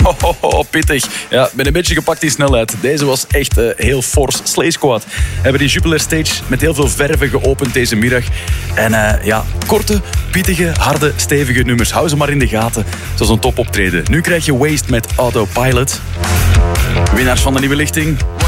Pittig. Ja, met een beetje gepakt in snelheid. Deze was echt heel fors. Slay Squad hebben die Jupiler Stage met heel veel verven geopend deze middag. En korte, pittige, harde, stevige nummers. Hou ze maar in de gaten. Zoals een topoptreden. Nu krijg je Waste met Autopilot. Winnaars van de nieuwe lichting.